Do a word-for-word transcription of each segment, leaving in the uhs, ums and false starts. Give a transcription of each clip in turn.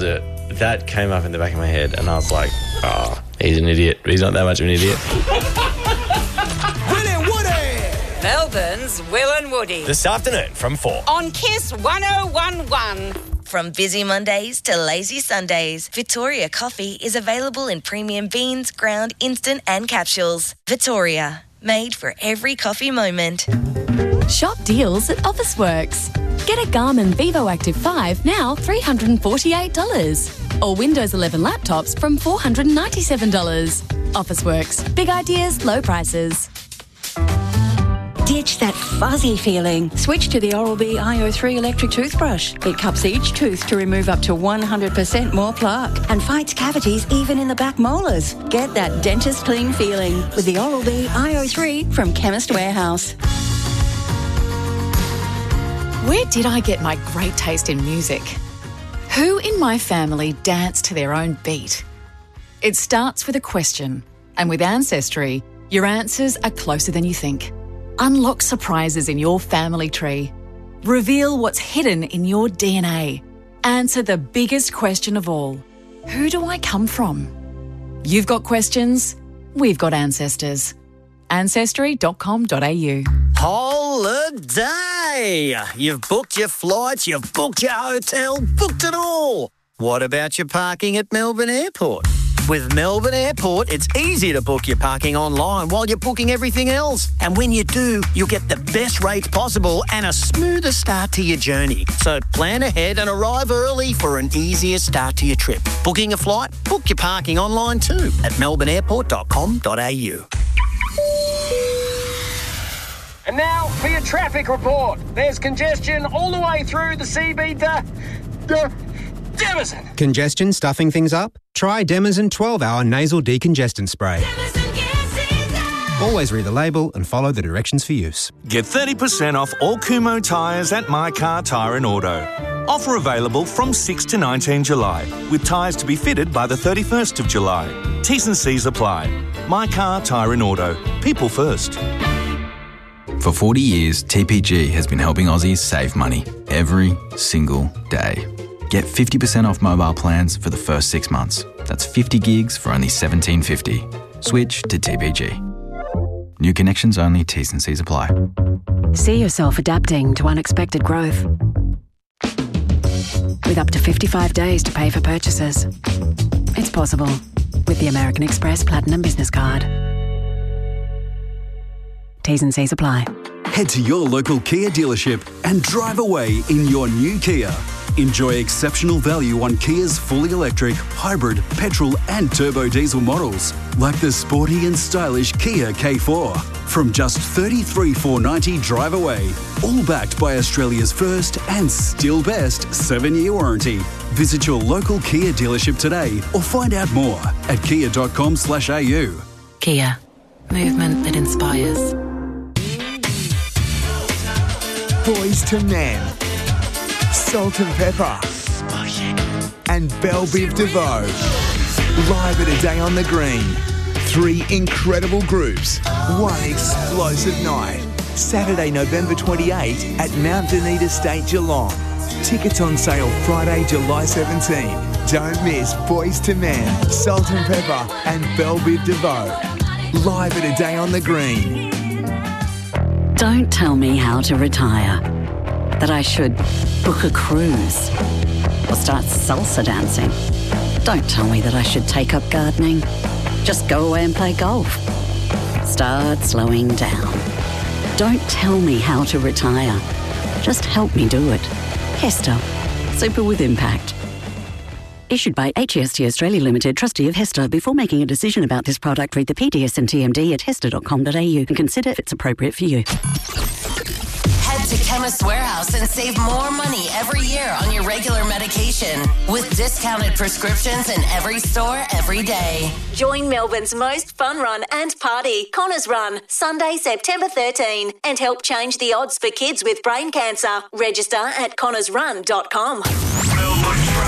That came up in the back of my head and I was like, oh, he's an idiot. He's not that much of an idiot. Will and Woody! Melbourne's Will and Woody. This afternoon from four. On Kiss one oh one one. From busy Mondays to lazy Sundays, Victoria Coffee is available in premium beans, ground, instant and capsules. Victoria, made for every coffee moment. Shop deals at Officeworks. Get a Garmin Vivo Active five now three hundred forty-eight dollars. Or Windows eleven laptops from four hundred ninety-seven dollars. Officeworks. Big ideas, low prices. Ditch that fuzzy feeling. Switch to the Oral-B I O three electric toothbrush. It cups each tooth to remove up to one hundred percent more plaque and fights cavities even in the back molars. Get that dentist clean feeling with the Oral-B I O three from Chemist Warehouse. Where did I get my great taste in music? Who in my family dance to their own beat? It starts with a question, and with Ancestry, your answers are closer than you think. Unlock surprises in your family tree. Reveal what's hidden in your D N A. Answer the biggest question of all. Who do I come from? You've got questions, we've got ancestors. ancestry dot com dot a u. Holiday! You've booked your flights, you've booked your hotel, booked it all. What about your parking at Melbourne Airport? With Melbourne Airport, it's easy to book your parking online while you're booking everything else. And when you do, you'll get the best rates possible and a smoother start to your journey. So plan ahead and arrive early for an easier start to your trip. Booking a flight? Book your parking online too at melbourne airport dot com dot a u. And now for your traffic report. There's congestion all the way through the C B to... to Demison. Congestion stuffing things up? Try Demison twelve hour nasal decongestant spray. Always read the label and follow the directions for use. Get thirty percent off all Kumho tyres at My Car Tyre and Auto. Offer available from sixth to nineteenth July, with tyres to be fitted by the thirty-first of July. T's and C's apply. My Car Tyre and Auto. People first. For forty years, T P G has been helping Aussies save money every single day. Get fifty percent off mobile plans for the first six months. That's fifty gigs for only seventeen fifty. Switch to T P G. New connections only, T's and C's apply. See yourself adapting to unexpected growth. With up to fifty-five days to pay for purchases. It's possible with the American Express Platinum Business Card. T's and C's apply. Head to your local Kia dealership and drive away in your new Kia. Enjoy exceptional value on Kia's fully electric, hybrid, petrol and turbo diesel models, like the sporty and stylish Kia K four. From just thirty-three thousand four hundred ninety dollars drive away, all backed by Australia's first and still best seven-year warranty. Visit your local Kia dealership today or find out more at kia dot com slash a u. Kia. Movement that inspires. Boys to Men, Salt and Pepper, and Belle Biv DeVoe. Live at A Day on the Green. Three incredible groups, one explosive night. Saturday, November twenty-eighth at Mount Dunedin Estate, Geelong. Tickets on sale Friday, July seventeenth. Don't miss Boys to Men, Salt and Pepper, and Belle Biv DeVoe. Live at A Day on the Green. Don't tell me how to retire. That I should book a cruise or start salsa dancing. Don't tell me that I should take up gardening. Just go away and play golf. Start slowing down. Don't tell me how to retire. Just help me do it. Hester. Super with impact. Issued by H E S T Australia Limited, trustee of Hester. Before making a decision about this product, read the P D S and T M D at hester dot com dot a u and consider if it's appropriate for you. Head to Chemist Warehouse and save more money every year on your regular medication with discounted prescriptions in every store every day. Join Melbourne's most fun run and party, Connors Run, Sunday, September thirteenth, and help change the odds for kids with brain cancer. Register at connors run dot com. Melbourne traffic.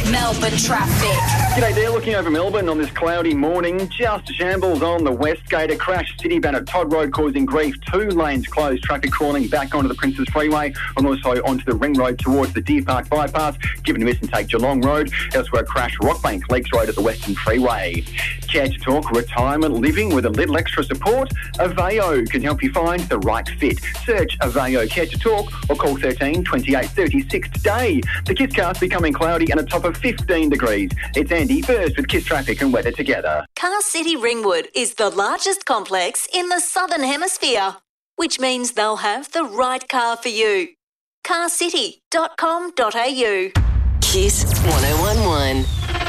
Melbourne traffic. G'day there, looking over Melbourne on this cloudy morning. Just a shambles on the Westgate. A crash city bound at Todd Road causing grief. Two lanes closed. Traffic crawling back onto the Princes Freeway and also onto the Ring Road towards the Deer Park bypass. Given a miss and take Geelong Road. Elsewhere, a crash Rockbank Lakes Road at the Western Freeway. Care to talk retirement living with a little extra support? Aveo can help you find the right fit. Search Aveo Care to Talk or call thirteen twenty-eight thirty-six today. The Kisscast becoming cloudy and a top of fifteen degrees. It's Andy first with Kiss Traffic and weather together. Car City Ringwood is the largest complex in the Southern Hemisphere, which means they'll have the right car for you. car city dot com dot a u. Kiss one oh one one.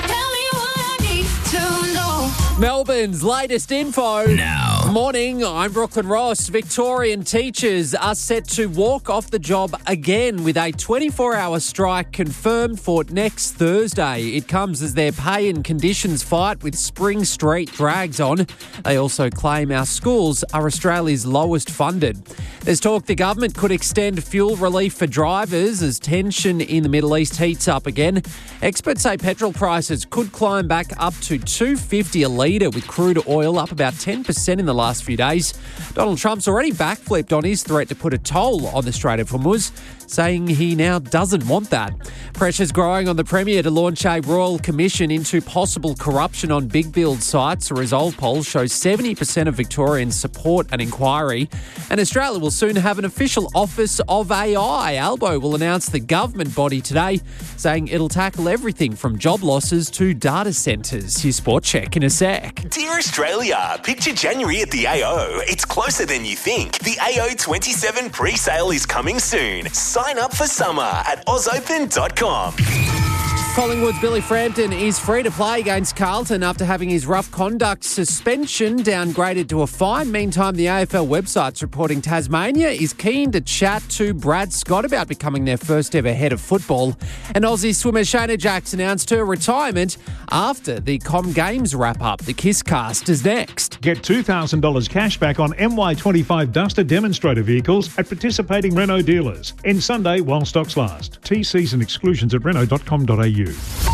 Melbourne's latest info. Now. Morning, I'm Brooklyn Ross. Victorian teachers are set to walk off the job again with a twenty-four hour strike confirmed for next Thursday. It comes as their pay and conditions fight with Spring Street drags on. They also claim our schools are Australia's lowest funded. There's talk the government could extend fuel relief for drivers as tension in the Middle East heats up again. Experts say petrol prices could climb back up to two dollars fifty a litre, with crude oil up about ten percent in the last few days. Donald Trump's already backflipped on his threat to put a toll on the Strait of Hormuz, saying he now doesn't want that. Pressure's growing on the Premier to launch a royal commission into possible corruption on big build sites. A Resolve poll shows seventy percent of Victorians support an inquiry. And Australia will soon have an official Office of A I. Albo will announce the government body today, saying it'll tackle everything from job losses to data centres. Your sport check in a sec. Dear Australia, picture January at the A O. It's closer than you think. The A O twenty-seven pre-sale is coming soon. Sign up for summer at oz open dot com. Collingwood's Billy Frampton is free to play against Carlton after having his rough conduct suspension downgraded to a fine. Meantime, the A F L website's reporting Tasmania is keen to chat to Brad Scott about becoming their first ever head of football. And Aussie swimmer Shayna Jacks announced her retirement after the Com Games wrap-up. The Kisscast is next. Get two thousand dollars cash back on M Y twenty-five Duster demonstrator vehicles at participating Renault dealers. End Sunday while stocks last. T Cs and exclusions at renault dot com dot a u.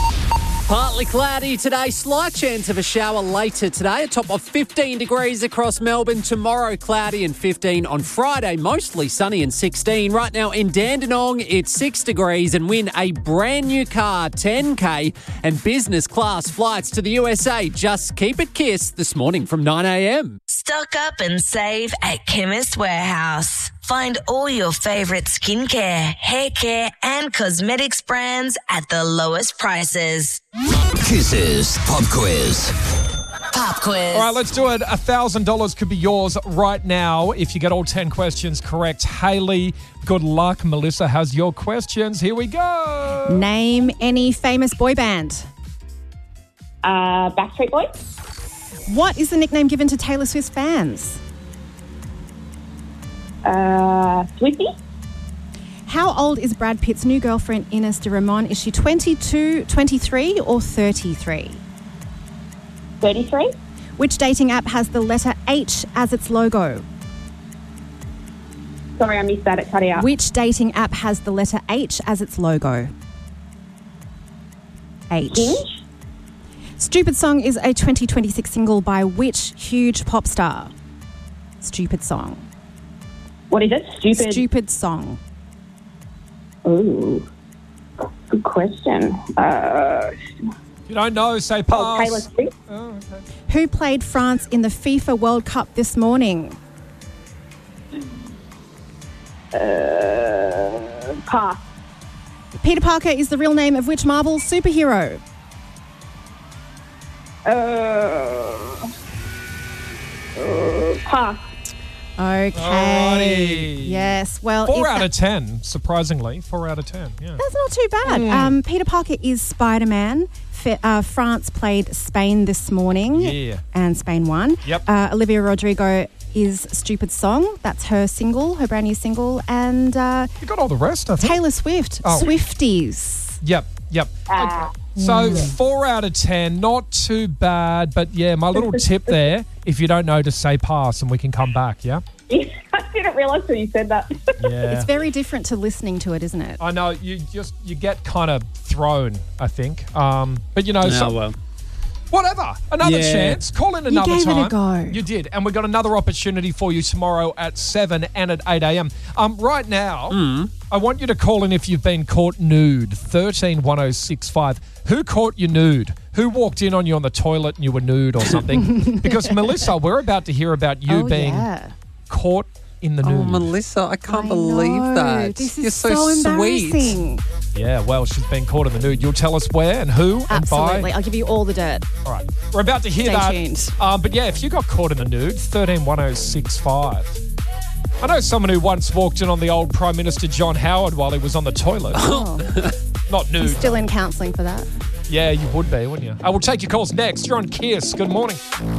Partly cloudy today, slight chance of a shower later today. A top of fifteen degrees across Melbourne. Tomorrow, cloudy and fifteen. On Friday, mostly sunny and sixteen. Right now in Dandenong, it's six degrees, and win a brand new car, ten K, and business class flights to the U S A. Just keep it Kiss this morning from nine a m. Stock up and save at Chemist Warehouse. Find all your favourite skincare, hair care and cosmetics brands at the lowest prices. Kisses Pop Quiz. Pop quiz. All right, let's do it. one thousand dollars could be yours right now if you get all ten questions correct. Hayley, good luck. Melissa has your questions. Here we go. Name any famous boy band. Uh, Backstreet Boys. What is the nickname given to Taylor Swift's fans? Uh, Swiftie. How old is Brad Pitt's new girlfriend, Ines de Ramon? Is she twenty-two, twenty-three or thirty-three? thirty-three. Which dating app has the letter H as its logo? Sorry, I missed that. It cut out. Which dating app has the letter H as its logo? H. Hinge? Stupid Song is a twenty twenty-six single by which huge pop star? Stupid Song. What is it? Stupid. Stupid Song. Ooh, good question. Uh, if you don't know, say pass. Oh, Taylor Swift. Oh, okay. Who played France in the FIFA World Cup this morning? Uh, pass. Peter Parker is the real name of which Marvel superhero? Uh, uh, pass. Okay. Alrighty. Yes. Well, Four if out that- of ten, surprisingly. Four out of ten, yeah. That's not too bad. Mm. Um, Peter Parker is Spider-Man. F- uh, France played Spain this morning. Yeah. And Spain won. Yep. Uh, Olivia Rodrigo is Stupid Song. That's her single, her brand new single. And uh, You got all the rest, I think. Taylor Swift, Oh. Swifties. Yep, yep. Okay. So four out of ten, not too bad. But yeah, my little tip there, if you don't know, just say pass and we can come back, yeah? I didn't didn't realise till you said that. Yeah. It's very different to listening to it, isn't it? I know, you just, you get kind of thrown, I think. Um, but, you know, Oh, so, well. whatever. Another Yeah. chance. Call in You another gave it a time. go. You did. And we've got another opportunity for you tomorrow at seven and at eight a.m. Um, right now, Mm. I want you to call in if you've been caught nude. thirteen one oh six five. Who caught you nude? Who walked in on you on the toilet and you were nude or something? Because, Melissa, we're about to hear about you Oh, being yeah. caught in the Oh, nude. Melissa, I can't I believe know. that. This is You're so, so sweet. embarrassing. Yeah, well, she's been caught in the nude. You'll tell us where and who Absolutely. and by. I'll give you all the dirt. All right. We're about to hear Stay that. tuned. Um, but yeah, if you got caught in the nude, thirteen one oh six five. I know someone who once walked in on the old Prime Minister John Howard while he was on the toilet. Oh. Not nude. He's still in counselling for that. Yeah, you would be, wouldn't you? I will take your calls next. You're on Kiss. Good morning.